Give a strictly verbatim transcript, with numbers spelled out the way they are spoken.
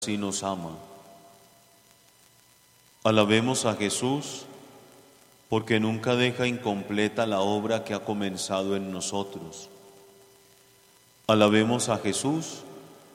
sí nos ama. Alabemos a Jesús, porque nunca deja incompleta la obra que ha comenzado en nosotros. Alabemos a Jesús,